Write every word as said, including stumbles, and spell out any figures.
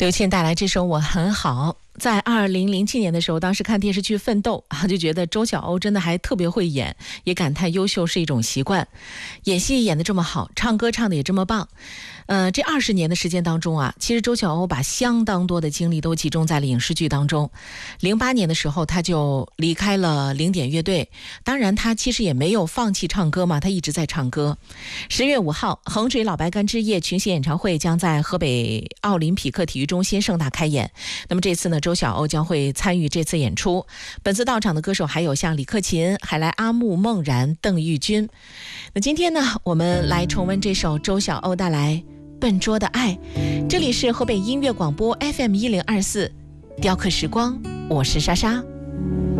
刘谦带来这首《我很好》。在二零零七年的时候，当时看电视剧《奋斗》啊，就觉得周晓鸥真的还特别会演，也感叹优秀是一种习惯。演戏演得这么好，唱歌唱得也这么棒。呃，这二十年的时间当中啊，其实周晓鸥把相当多的精力都集中在了影视剧当中。零八年的时候，他就离开了零点乐队，当然他其实也没有放弃唱歌嘛，他一直在唱歌。十月五号，衡水老白干之夜群星演唱会将在河北奥林匹克体育中心盛大开演。那么这次呢，周晓鸥将会参与这次演出。本次到场的歌手还有像李克勤、海来阿木、孟然、邓玉君。那今天呢，我们来重温这首周晓鸥带来笨拙的爱。这里是河北音乐广播 F M 一零二四，雕刻时光，我是莎莎。